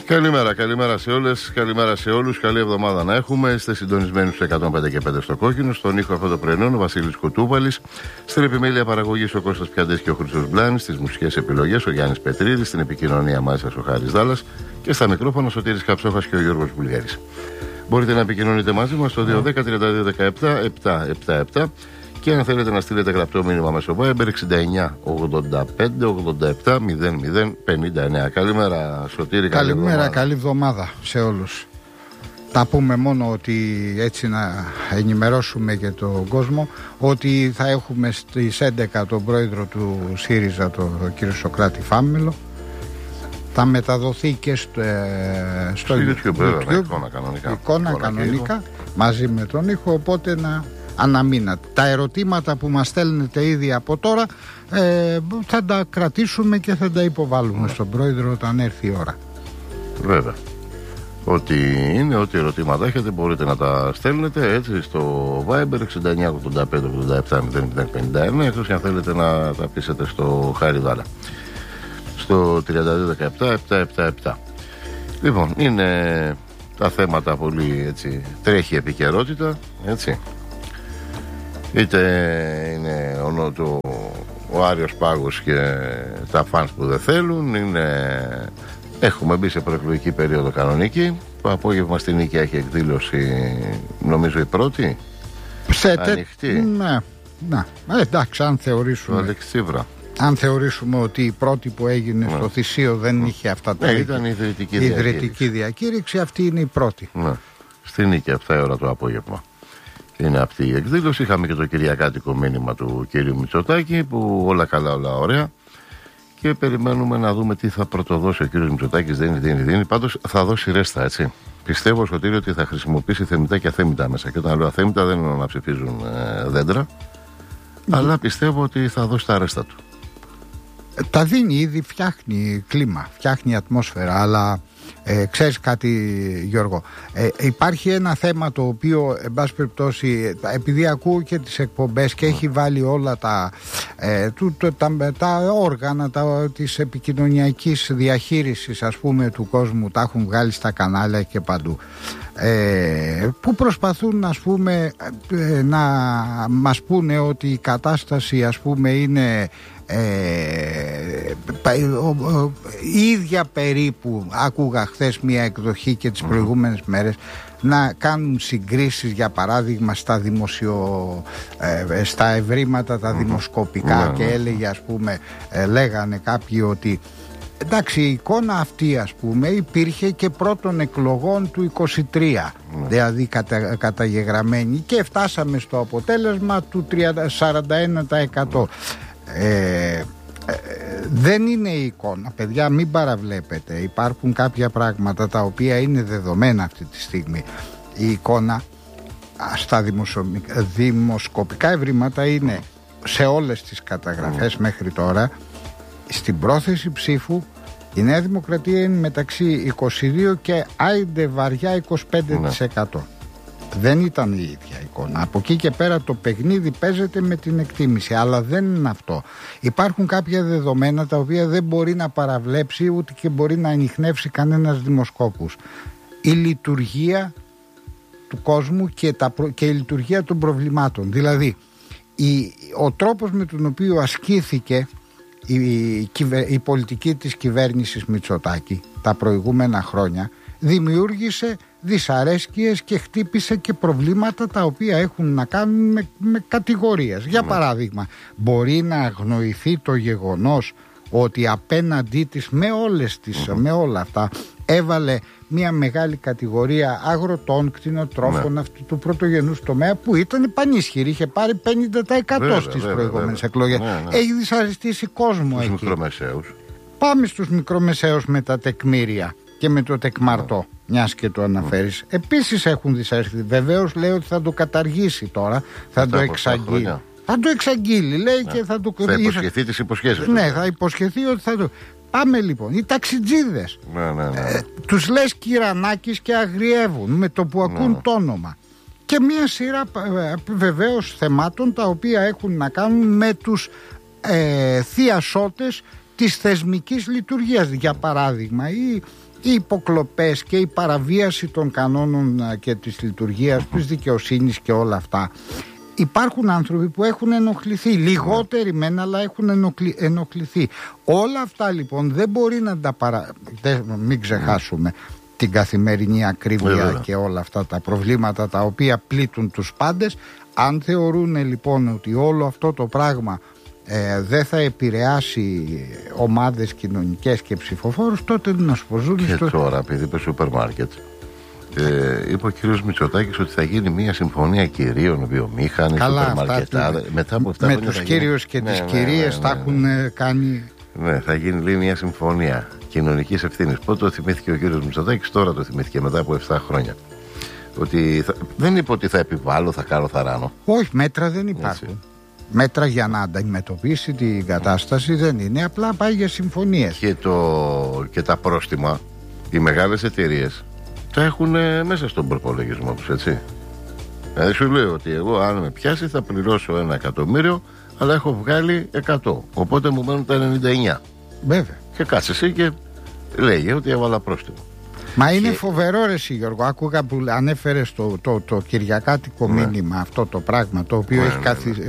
Καλημέρα σε όλες, καλημέρα σε όλους. Καλή εβδομάδα να έχουμε. Είστε συντονισμένοι στους 105 και 5 στο Κόκκινο. Στον ήχο αυτό το πρωινό ο Βασίλης Κουτούβαλης. Στην επιμέλεια παραγωγής ο Κώστας Πιαντές και ο Χρήστος Μπλάνης. Στις μουσικές επιλογές ο Γιάννης Πετρίδης. Στην επικοινωνία μαζί σας ο Χάρης Δάλλας. Και στα μικρόφωνα ο Σωτήρης Καψόχας και ο Γιώργος Βουλγέρης. Μπορείτε να επικοινωνείτε μαζί μας στο 210-3217-777. Και αν θέλετε να στείλετε γραπτό μήνυμα μέσω Viber 69 85 87 00 59. Καλημέρα Σωτήρη. Καλή εβδομάδα σε όλους. Τα πούμε μόνο ότι έτσι να ενημερώσουμε και τον κόσμο ότι θα έχουμε στις 11 τον πρόεδρο του ΣΥΡΙΖΑ, τον κύριο Σωκράτη Φάμελο. Θα μεταδοθεί και στο YouTube, εικόνα κανονικά μαζί με τον ήχο, οπότε να αναμείνατε. Τα ερωτήματα που μας στέλνετε ήδη από τώρα θα τα κρατήσουμε και θα τα υποβάλουμε στον πρόεδρο όταν έρθει η ώρα. Βέβαια. Ό,τι ερωτήματα έχετε μπορείτε να τα στέλνετε έτσι στο Viber 69 85 87 00 59, εκτός και αν θέλετε να τα πείσετε στο Χάρη Δάλα στο 3217 777. Λοιπόν, είναι τα θέματα πολύ έτσι, τρέχει επικαιρότητα, έτσι. Είτε είναι ο Άριος Πάγος και τα φανς που δεν θέλουν. Έχουμε μπει σε προεκλογική περίοδο κανονική. Το απόγευμα στην Νίκαια έχει εκδήλωση, νομίζω η πρώτη ανοιχτή. Ναι. Εντάξει, αν θεωρήσουμε ότι η πρώτη που έγινε στο Θησίο δεν είχε αυτά τα ήταν η ιδρυτική διακήρυξη, αυτή είναι η πρώτη. Στην Νίκαια 7 ώρα το απόγευμα είναι αυτή η εκδήλωση. Είχαμε και το κυριακάτικο μήνυμα του κυρίου Μητσοτάκη που όλα καλά, όλα ωραία. Και περιμένουμε να δούμε τι θα πρωτοδώσει ο κύριος Μητσοτάκης. Δίνει. Πάντως θα δώσει ρέστα, έτσι. Πιστεύω, Σωτήρη, ότι θα χρησιμοποιήσει θεμιτά και αθέμητα μέσα. Και όταν λέω αθέμητα δεν είναι να ψηφίζουν δέντρα. Αλλά πιστεύω ότι θα δώσει τα ρέστα του. Τα δίνει ήδη, φτιάχνει κλίμα, φτιάχνει ατμόσφαιρα, αλλά ξέρεις κάτι, Γιώργο, υπάρχει ένα θέμα το οποίο, εν πάση περιπτώσει, επειδή ακούω και τις εκπομπές και έχει βάλει όλα τα όργανα της επικοινωνιακής διαχείρισης, ας πούμε, του κόσμου, τα έχουν βγάλει στα κανάλια και παντού, που προσπαθούν, ας πούμε, να μας πούνε ότι η κατάσταση, ας πούμε, είναι η ίδια περίπου. Άκουγα χθες μια εκδοχή και τις προηγούμενες μέρες να κάνουν συγκρίσεις, για παράδειγμα, στα ευρήματα τα δημοσκοπικά και έλεγε, ας πούμε, λέγανε κάποιοι ότι εντάξει, η εικόνα αυτή, ας πούμε, υπήρχε και πρώτων εκλογών του 23, δηλαδή καταγεγραμμένη, και φτάσαμε στο αποτέλεσμα του 41%. Δεν είναι η εικόνα, παιδιά, μην παραβλέπετε. Υπάρχουν κάποια πράγματα τα οποία είναι δεδομένα αυτή τη στιγμή. Η εικόνα στα δημοσκοπικά ευρήματα είναι σε όλες τις καταγραφές μέχρι τώρα. Στην πρόθεση ψήφου η Νέα Δημοκρατία είναι μεταξύ 22 και άιντε βαριά 25%. Δεν ήταν η ίδια εικόνα. Από εκεί και πέρα το παιχνίδι παίζεται με την εκτίμηση, αλλά δεν είναι αυτό. Υπάρχουν κάποια δεδομένα τα οποία δεν μπορεί να παραβλέψει ούτε και μπορεί να ανιχνεύσει κανένας δημοσκόπους. Η λειτουργία του κόσμου και η λειτουργία των προβλημάτων. Δηλαδή ο τρόπος με τον οποίο ασκήθηκε η πολιτική της κυβέρνησης Μητσοτάκη τα προηγούμενα χρόνια δημιούργησε δυσαρέσκειες και χτύπησε και προβλήματα τα οποία έχουν να κάνουν με κατηγορίες. Για παράδειγμα, μπορεί να αγνοηθεί το γεγονός ότι απέναντί της με όλα αυτά έβαλε μια μεγάλη κατηγορία αγροτών, κτηνοτρόφων αυτού του πρωτογενούς τομέα που ήταν πανίσχυρη, είχε πάρει 50% στις προηγούμενες εκλογές. Έχει δυσαρεστήσει κόσμο εκεί. Μικρομεσαίους. Πάμε στους μικρομεσαίους με τα τεκμήρια και με το τεκμαρτό, μιας και το αναφέρεις. Επίσης έχουν δυσαρεστεί. Βεβαίως λέει ότι θα το καταργήσει τώρα, θα το εξαγγείλει. Θα το εξαγγείλει, λέει, και θα το... Θα υποσχεθεί τις υποσχέσεις. Ναι, θα υποσχεθεί ότι θα το... Πάμε λοιπόν, οι ταξιτζίδες. Τους λες Κυρανάκης και αγριεύουν με το που ακούν το όνομα. Και μια σειρά βεβαίως θεμάτων τα οποία έχουν να κάνουν με τους θειασότες της θεσμικής λειτουργίας. Για παράδειγμα, οι υποκλοπές και η παραβίαση των κανόνων και της λειτουργίας της δικαιοσύνης και όλα αυτά. Υπάρχουν άνθρωποι που έχουν ενοχληθεί, λιγότεροι μεν, αλλά έχουν ενοχληθεί. Όλα αυτά λοιπόν δεν μπορεί να τα μην ξεχάσουμε την καθημερινή ακρίβεια και όλα αυτά τα προβλήματα τα οποία πλήττουν τους πάντες. Αν θεωρούν λοιπόν ότι όλο αυτό το πράγμα δεν θα επηρεάσει ομάδες κοινωνικές και ψηφοφόρους, τότε να σπωζούν. Και τώρα, επειδή είπε σούπερ μάρκετ, είπε ο κύριος Μητσοτάκης ότι θα γίνει μια συμφωνία κυρίων, βιομήχανοι, σούπερ μάρκετ. Μετά από 7 χρόνια με τους κύριους και τις κυρίες θα έχουν κάνει. Ναι, θα γίνει λέει μια συμφωνία κοινωνικής ευθύνης. Πότε το θυμήθηκε ο κύριος Μητσοτάκης? Τώρα το θυμήθηκε, μετά από 7 χρόνια. Ότι δεν είπε ότι θα επιβάλλω, θα κάνω, θα ράνω. Όχι, μέτρα δεν υπάρχουν. Έτσι. Μέτρα για να αντιμετωπίσει την κατάσταση δεν είναι, απλά πάει για συμφωνίες. Και τα πρόστιμα, οι μεγάλες εταιρείες τα έχουν μέσα στον προπολογισμό τους, έτσι. Δηλαδή σου λέω ότι εγώ αν με πιάσει θα πληρώσω 1 εκατομμύριο, αλλά έχω βγάλει 100, οπότε μου μένουν τα 99. Βέβαια. Και κάτσε εσύ και λέγε ότι έβαλα πρόστιμο. Μα είναι φοβερό ρε εσύ Γιώργο. Άκουγα που ανέφερες το κυριακάτικο μήνυμα, αυτό το πράγμα το οποίο έχει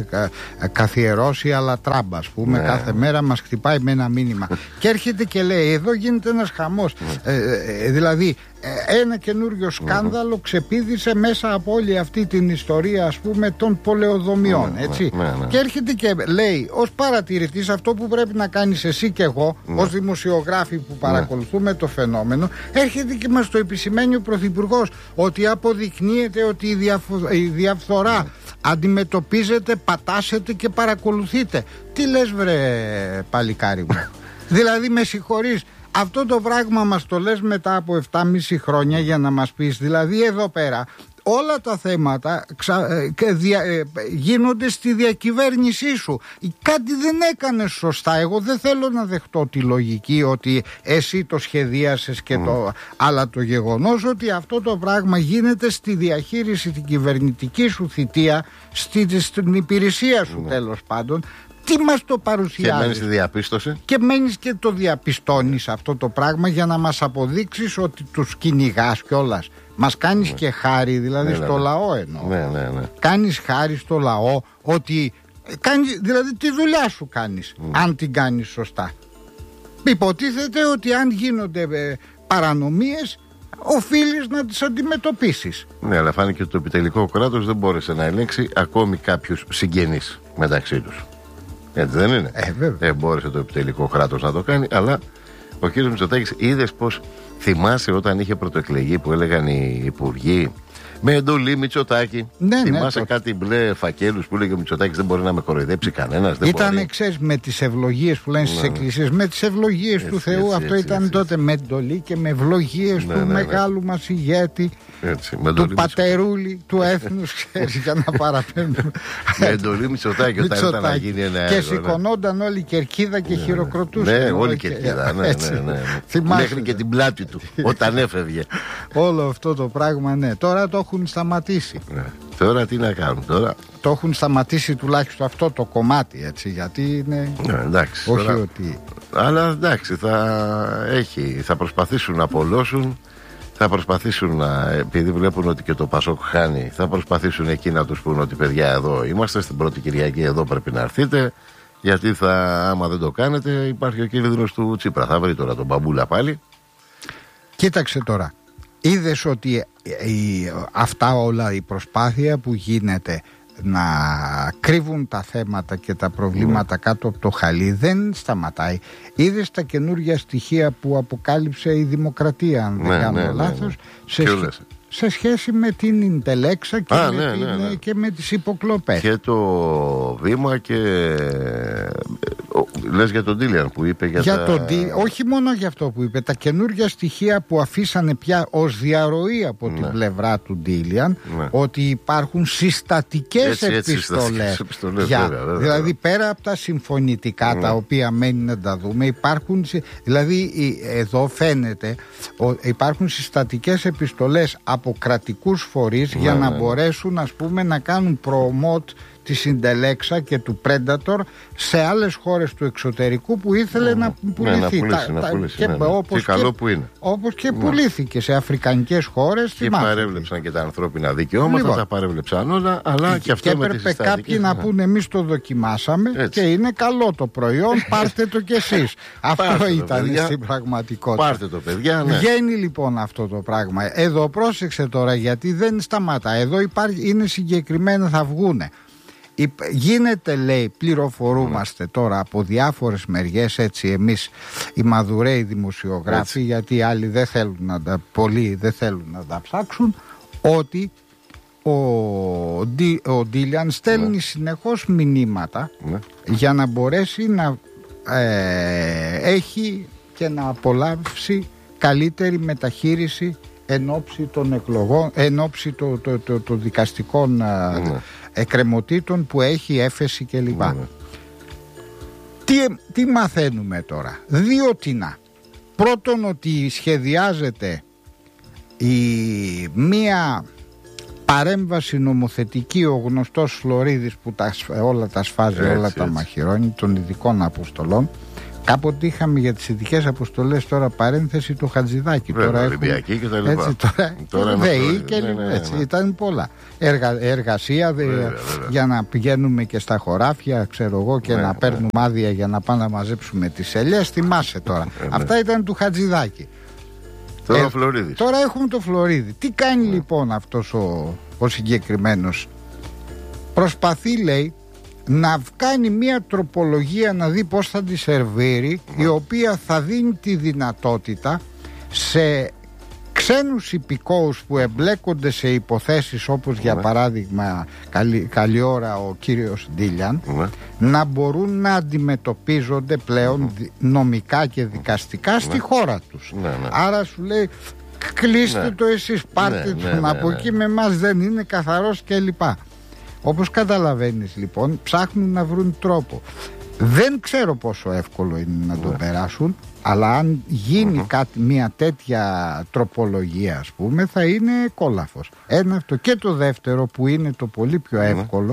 καθιερώσει αλλά τράμπα, ας πούμε, κάθε μέρα μας χτυπάει με ένα μήνυμα. Και έρχεται και λέει εδώ γίνεται ένας χαμός. Δηλαδή ένα καινούριο σκάνδαλο ξεπήδησε μέσα από όλη αυτή την ιστορία, ας πούμε, των πολεοδομιών, έτσι. Και έρχεται και λέει ως παρατηρητής αυτό που πρέπει να κάνεις εσύ και εγώ ως δημοσιογράφοι που παρακολουθούμε το φαινόμενο. Έρχεται και μας το επισημαίνει ο Πρωθυπουργός ότι αποδεικνύεται ότι η διαφθορά αντιμετωπίζεται, πατάσετε και παρακολουθείτε. Τι λες βρε παλικάρι μου? Δηλαδή με συγχωρείς, αυτό το πράγμα μας το λες μετά από 7,5 χρόνια για να μας πεις, δηλαδή εδώ πέρα όλα τα θέματα γίνονται στη διακυβέρνησή σου. Κάτι δεν έκανες σωστά. Εγώ δεν θέλω να δεχτώ τη λογική ότι εσύ το σχεδίασες και αλλά το γεγονός ότι αυτό το πράγμα γίνεται στη διαχείριση την κυβερνητική σου θητεία, στην υπηρεσία σου τέλος πάντων. Τι μας το παρουσιάζεις? Και μένεις στη διαπίστωση. Και μένεις και το διαπιστώνεις αυτό το πράγμα για να μας αποδείξεις ότι τους κυνηγάς κιόλας. Μας κάνεις και χάρη, δηλαδή στο λαό εννοώ. Κάνεις χάρη στο λαό ότι δηλαδή τη δουλειά σου κάνεις, αν την κάνεις σωστά. Υποτίθεται ότι αν γίνονται παρανομίες οφείλεις να τις αντιμετωπίσεις. Ναι, αλλά φάνηκε ότι το επιτελικό κράτος δεν μπόρεσε να ελέγξει ακόμη κάποιους συγγενείς μεταξύ τους. Έτσι δεν είναι? Μπόρεσε το επιτελικό κράτος να το κάνει, αλλά ο κύριος Μητσοτάκης, είδες πως θυμάσαι όταν είχε πρωτοεκλεγεί που έλεγαν οι υπουργοί με εντολή Μητσοτάκη? Θυμάσαι κάτι μπλε φακέλους που έλεγε ο Μητσοτάκης δεν μπορεί να με κοροϊδέψει κανένας? Ήταν, ξέρεις, με τις ευλογίες που λένε στις εκκλησίες, με τις ευλογίες του Θεού, αυτό ήταν τότε με εντολή και με ευλογίες του μεγάλου μας ηγέτη, του πατερούλη του έθνους, ξέρεις, για να παραπέμπουμε. Με εντολή Μητσοτάκη όταν ήταν να γίνει ένα έργο. Και σηκωνόνταν όλη η κερκίδα και χειροκροτούσαν. Ναι, όλη η κερκίδα. Μέχρι και την πλάτη του όταν έφευγε. Όλο αυτό το πράγμα, ναι. Τώρα το έχουν σταματήσει. Τώρα τι να κάνουν τώρα? Το έχουν σταματήσει τουλάχιστον αυτό το κομμάτι, έτσι, γιατί είναι. Εντάξει, όχι τώρα, ότι. Αλλά εντάξει, θα προσπαθήσουν να απολώσουν. Θα προσπαθήσουν επειδή βλέπουν ότι και το Πασόκ χάνει, θα προσπαθήσουν εκεί να τους πούν ότι παιδιά εδώ είμαστε, στην πρώτη Κυριακή εδώ πρέπει να έρθετε, γιατί άμα δεν το κάνετε υπάρχει ο κίνδυνος του Τσίπρα. Θα βρει τώρα τον Μπαμπούλα πάλι. Κοίταξε τώρα, είδες ότι αυτά όλα η προσπάθεια που γίνεται να κρύβουν τα θέματα και τα προβλήματα κάτω από το χαλί δεν σταματάει. Είδες τα καινούργια στοιχεία που αποκάλυψε η Δημοκρατία, αν δεν κάνω λάθος, σε σχέση με την Ιντελέξα και με τις υποκλοπές. Και το Βήμα και λες για τον Ντίλιαν που είπε όχι μόνο για αυτό που είπε, τα καινούργια στοιχεία που αφήσανε πια ως διαρροή από την πλευρά του Ντίλιαν, ότι υπάρχουν συστατικές επιστολές δηλαδή πέρα από τα συμφωνητικά τα οποία μένει να τα δούμε, υπάρχουν, δηλαδή εδώ φαίνεται υπάρχουν συστατικές επιστολές από κρατικούς φορείς για να μπορέσουν, ας πούμε, να κάνουν promote της Συντελέξα και του Predator σε άλλες χώρες του εξωτερικού που ήθελε να πουληθεί. Και καλό που είναι. Όπως και πουλήθηκε σε αφρικανικές χώρες. Και παρέβλεψαν και τα ανθρώπινα δικαιώματα, τα παρέβλεψαν όλα, αλλά και αυτό με τις συστατικές. Κάποιοι να πούνε εμείς το δοκιμάσαμε και είναι καλό το προϊόν, πάρτε το κι εσείς. Αυτό ήταν στην πραγματικότητα. Πάρτε το, παιδιά. Βγαίνει λοιπόν αυτό το πράγμα. Εδώ πρόσεξε τώρα, γιατί δεν σταματά. Εδώ είναι συγκεκριμένα, θα βγούνε. Γίνεται, λέει, πληροφορούμαστε τώρα από διάφορες μεριές, έτσι, εμείς οι μαδουραίοι δημοσιογράφοι, γιατί οι άλλοι πολλοί δεν θέλουν να τα ψάξουν, ότι ο Ντίλιαν στέλνει συνεχώς μηνύματα για να μπορέσει να έχει και να απολαύσει καλύτερη μεταχείριση εν ώψη των εκλογών, εν ώψη των δικαστικών εκκρεμωτήτων που έχει, έφεση κλπ. Τι μαθαίνουμε τώρα? Δύο τινά. Πρώτον, ότι σχεδιάζεται μία παρέμβαση νομοθετική, ο γνωστός Φλωρίδης που όλα τα σφάζει, όλα τα μαχαιρώνει, των ειδικών αποστολών. Κάποτε είχαμε για τις ειδικές αποστολές, τώρα παρένθεση, το Χατζηδάκι. Τώρα Ολυμπιακή και τα λοιπά. Τώρα ΔΕΗ και ήταν πολλά. Εργασία για να πηγαίνουμε και στα χωράφια, ξέρω εγώ, και να παίρνουμε άδεια για να πάμε να μαζέψουμε τις ελιές. Θυμάσαι τώρα. Αυτά ήταν του Χατζηδάκι. Τώρα έχουμε το Φλωρίδη. Τι κάνει λοιπόν αυτός ο συγκεκριμένος? Προσπαθεί, λέει, να κάνει μια τροπολογία, να δει πώς θα τη σερβίρει, η οποία θα δίνει τη δυνατότητα σε ξένους υπηκόους που εμπλέκονται σε υποθέσεις όπως για παράδειγμα καλή ώρα ο κύριος Ντίλιαν, να μπορούν να αντιμετωπίζονται πλέον νομικά και δικαστικά στη χώρα τους. Άρα σου λέει, κλείστε το εσείς, πάρτε τον από εκεί, με εμάς δεν είναι καθαρός κλπ. Όπως καταλαβαίνεις λοιπόν, ψάχνουν να βρουν τρόπο. Δεν ξέρω πόσο εύκολο είναι να το περάσουν, αλλά αν γίνει μια τέτοια τροπολογία, ας πούμε, θα είναι κόλαφος. Ένα αυτό. Και το δεύτερο, που είναι το πολύ πιο εύκολο,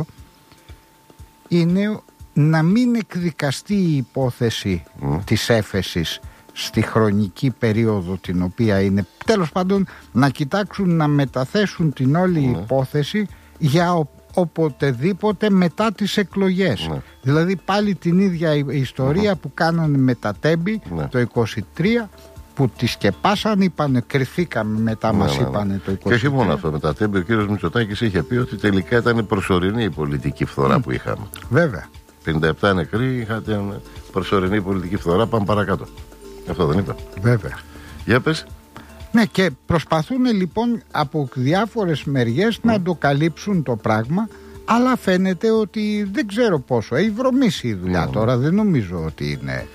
είναι να μην εκδικαστεί η υπόθεση της έφεσης στη χρονική περίοδο την οποία είναι. Τέλος πάντων, να κοιτάξουν να μεταθέσουν την όλη υπόθεση για οποτεδήποτε μετά τις εκλογές. Δηλαδή πάλι την ίδια ιστορία που κάνανε με τα Τέμπη το 23, που τη σκεπάσαν, είπανε κρυθήκαμε, μετά μας είπανε το 23. Και όχι μόνο αυτό, με τα Τέμπη ο κύριος Μητσοτάκης είχε πει ότι τελικά ήταν προσωρινή η πολιτική φθορά που είχαμε. Βέβαια. 57 νεκροί, είχατε προσωρινή πολιτική φθορά, πάμε παρακάτω. Αυτό δεν είπα? Βέβαια. Για πες. Ναι, και προσπαθούν λοιπόν από διάφορες μεριές να το καλύψουν το πράγμα, αλλά φαίνεται ότι δεν ξέρω πόσο. Έχει βρωμίσει η δουλειά τώρα, δεν νομίζω ότι είναι.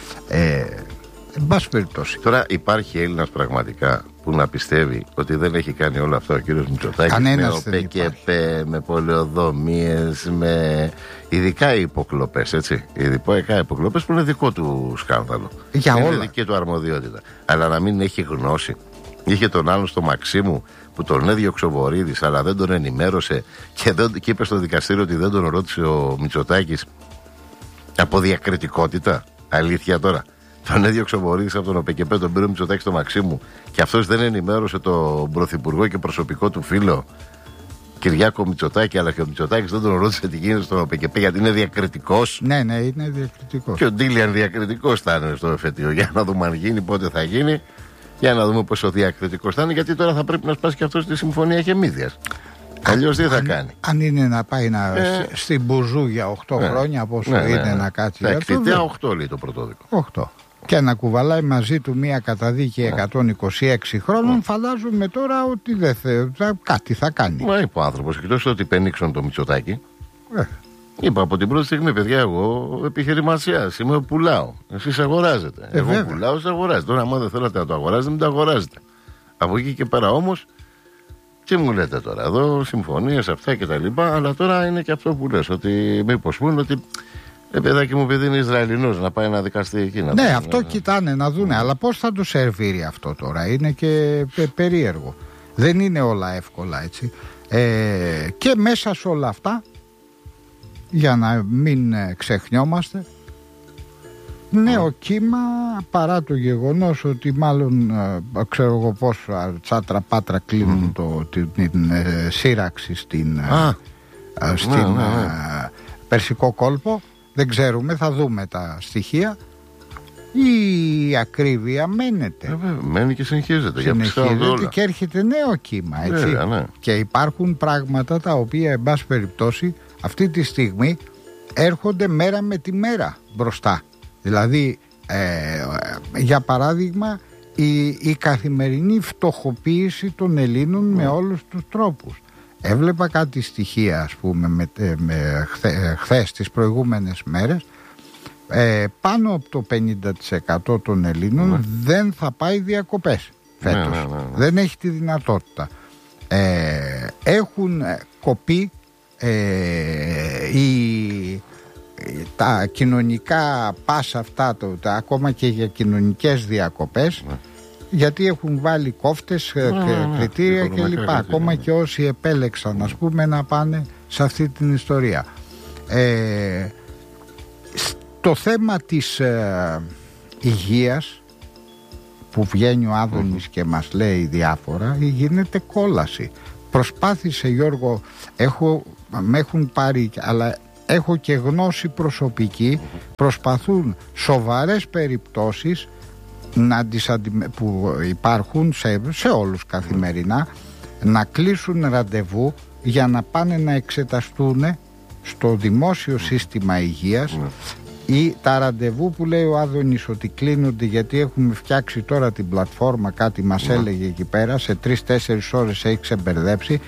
Εν πάση περιπτώσει. Τώρα υπάρχει Έλληνας πραγματικά που να πιστεύει ότι δεν έχει κάνει όλα αυτά ο κύριος Μητσοτάκης? Με ΟΠΕΚΕΠΕ, με πολεοδομίες, με ειδικά οι υποκλοπές, έτσι. Ειδικά υποκλοπές που είναι δικό του σκάνδαλο. Για όλα. Είναι δική του αρμοδιότητα. Αλλά να μην έχει γνώση. Είχε τον άλλον στο Μαξίμου που τον έδιωξε ο Βορίδης, αλλά δεν τον ενημέρωσε και είπε στο δικαστήριο ότι δεν τον ρώτησε ο Μητσοτάκης από διακριτικότητα. Αλήθεια τώρα? Τον έδιωξε ο Βορίδης από τον ΟΠΕΚΕΠΕ, τον πήρε ο Μητσοτάκης στο Μαξίμου και αυτός δεν ενημέρωσε τον πρωθυπουργό και προσωπικό του φίλο Κυριάκο Μητσοτάκη, αλλά και ο Μητσοτάκης δεν τον ρώτησε τι γίνεται στον ΟΠΕΚΕΠΕ γιατί είναι διακριτικός. Ναι, είναι διακριτικός. Και ο Ντίλιαν διακριτικός θα είναι στο εφετείο. Για να δούμε αν γίνει, πότε θα γίνει. Για να δούμε πόσο διακριτικός θα είναι, γιατί τώρα θα πρέπει να σπάσει και αυτό στη συμφωνία Χεμίδιας. Αλλιώς τι θα κάνει? Αν είναι να πάει στην Μπουζού για 8 χρόνια, πόσο είναι να κάτσει? Τα εκτιτέα 8 λέει το πρωτόδικο. 8. Και να κουβαλάει μαζί του μία καταδίκη 126 χρόνων, φαντάζομαι τώρα ότι κάτι θα κάνει. Μα είπε ο άνθρωπος, εκτός ότι πενήξαν το Μητσοτάκη. Είπα από την πρώτη στιγμή, παιδιά, εγώ επιχειρηματίας είμαι, πουλάω. Εσείς αγοράζετε. Εγώ πουλάω, εσείς αγοράζετε. Τώρα, άμα δεν θέλετε να το αγοράζετε, μην το αγοράζετε. Από εκεί και πέρα όμως, τι μου λέτε τώρα, εδώ συμφωνίες αυτά και τα λοιπά, αλλά τώρα είναι και αυτό που λες, ότι μήπως πούνε ότι παιδάκι μου, παιδί είναι Ισραηλινός, να πάει να δικαστεί εκεί. Ναι, αυτό κοιτάνε να δούνε, αλλά πώς θα το σερβίρει αυτό τώρα? Είναι και περίεργο. Δεν είναι όλα εύκολα, έτσι. Και μέσα σε όλα αυτά για να μην ξεχνιόμαστε, νέο κύμα, παρά το γεγονός ότι μάλλον ξέρω εγώ πόσο τσάτρα πάτρα κλείνουν την σύραξη στην Περσικό κόλπο. Δεν ξέρουμε, θα δούμε τα στοιχεία. Η ακρίβεια μένεται. Μένει και συνεχίζεται και έρχεται νέο κύμα, έτσι. Ναι. Και υπάρχουν πράγματα τα οποία εν πάση περιπτώσει αυτή τη στιγμή έρχονται μέρα με τη μέρα μπροστά. Δηλαδή για παράδειγμα η καθημερινή φτωχοποίηση των Ελλήνων με όλους τους τρόπους. Έβλεπα κάτι στοιχεία, ας πούμε, χθες τις προηγούμενες μέρες. Πάνω από το 50% των Ελλήνων δεν θα πάει διακοπές φέτος. Δεν έχει τη δυνατότητα. Έχουν κοπεί τα κοινωνικά πάσα αυτά, ακόμα και για κοινωνικές διακοπές, γιατί έχουν βάλει κόφτες, κριτήρια κλπ. Ακόμα και όσοι επέλεξαν, ας πούμε, να πάνε σε αυτή την ιστορία. Το θέμα της υγείας, που βγαίνει ο Άδωνης και μας λέει διάφορα, γίνεται κόλαση. Προσπάθησε, Γιώργο, με έχουν πάρει, αλλά έχω και γνώση προσωπική, προσπαθούν σοβαρές περιπτώσεις που υπάρχουν σε όλους καθημερινά, να κλείσουν ραντεβού για να πάνε να εξεταστούν στο δημόσιο σύστημα υγείας. Ή τα ραντεβού που λέει ο Άδωνης ότι κλείνονται γιατί έχουμε φτιάξει τώρα την πλατφόρμα, κάτι μας έλεγε εκεί πέρα, σε 3-4 ώρες έχει ξεμπερδέψει.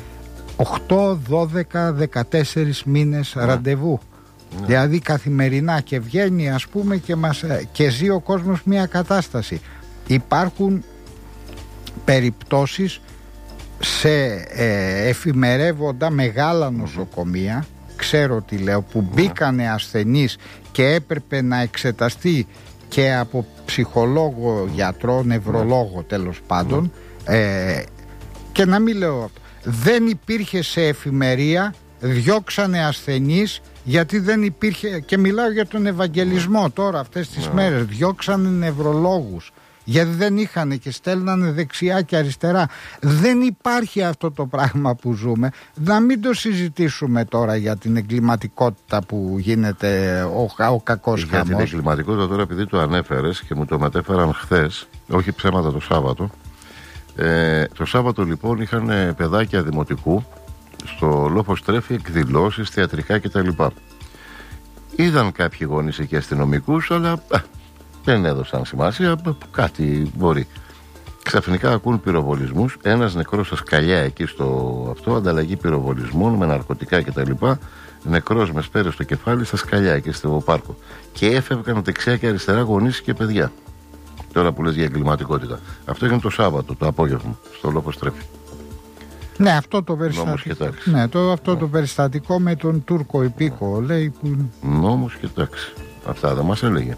8, 12, 14 μήνες ραντεβού. Δηλαδή καθημερινά, και βγαίνει, ας πούμε, και ζει ο κόσμος μια κατάσταση. Υπάρχουν περιπτώσεις σε εφημερεύοντα μεγάλα νοσοκομεία, ξέρω τι λέω, που μπήκανε ασθενείς και έπρεπε να εξεταστεί και από ψυχολόγο, γιατρό, νευρολόγο τέλος πάντων, και να μην λέω, δεν υπήρχε σε εφημερία, διώξανε ασθενείς γιατί δεν υπήρχε, και μιλάω για τον Ευαγγελισμό τώρα αυτές τις μέρες, διώξανε νευρολόγους γιατί δεν είχαν και στέλνανε δεξιά και αριστερά. Δεν υπάρχει αυτό το πράγμα που ζούμε. Να μην το συζητήσουμε τώρα για την εγκληματικότητα που γίνεται ο κακός χαμός. Για την εγκληματικότητα τώρα, επειδή το ανέφερες και μου το μετέφεραν χθες, όχι ψέματα, το Σάββατο. Το Σάββατο λοιπόν είχαν παιδάκια δημοτικού στο Λόφος Τρέφη εκδηλώσεις, θεατρικά κτλ. Είδαν κάποιοι γονείς εκεί αστυνομικούς, αλλά δεν έδωσαν σημασία, κάτι μπορεί. Ξαφνικά ακούν πυροβολισμούς, ένας νεκρός στα σκαλιά εκεί στο αυτό, ανταλλαγή πυροβολισμών με ναρκωτικά κτλ. Νεκρός με σπέρες στο κεφάλι στα σκαλιά εκεί στο πάρκο. Και έφευγαν δεξιά και αριστερά γονείς και παιδιά. Τώρα που λες για εγκληματικότητα. Αυτό έγινε το Σάββατο το απόγευμα στο Λόφος Τρέφη. Ναι, αυτό το περιστατικό. Ναι, το περιστατικό με τον Τούρκο υπήκο, λέει. Που... Νόμος και τάξη. Αυτά δεν μας έλεγε.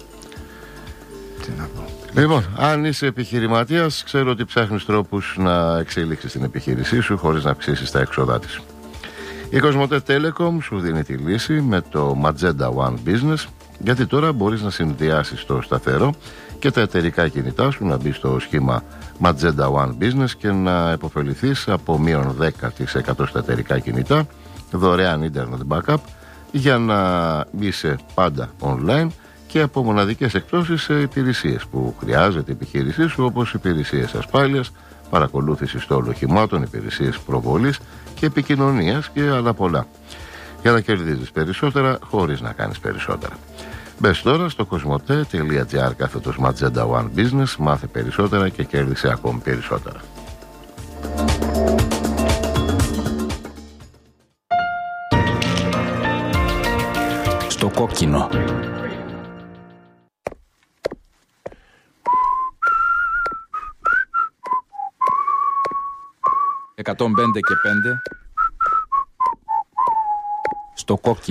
Τι να πω. Λοιπόν, αν είσαι επιχειρηματίας, ξέρω ότι ψάχνεις τρόπους να εξελίξεις την επιχείρησή σου χωρίς να αυξήσεις τα έξοδά της. Η Κοσμοτέ Telecom σου δίνει τη λύση με το Magenta One Business, γιατί τώρα μπορείς να συνδυάσεις το σταθερό και τα εταιρικά κινητά σου, να μπει στο σχήμα Magenta One Business και να επωφεληθείς από μείον 10% στα εταιρικά κινητά, δωρεάν internet backup για να είσαι πάντα online και από μοναδικές εκπτώσεις σε υπηρεσίες που χρειάζεται η επιχείρησή σου, όπως υπηρεσίες ασφάλειας, παρακολούθηση των οχημάτων, υπηρεσίες προβολής και επικοινωνίας και άλλα πολλά. Για να κερδίζεις περισσότερα χωρίς να κάνεις περισσότερα. Μπες τώρα στο cosmote.gr Magenta One Business, μάθε περισσότερα και κέρδισε ακόμη περισσότερα. Στο κόκκινο. «105 και 5» στο κόκκινο.